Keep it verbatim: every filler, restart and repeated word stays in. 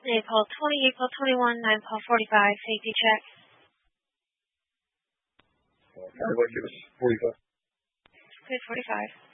April twenty, April twenty-one, nine Paul forty-five, safety check. Uh, everybody give us forty-five. Good, forty-five.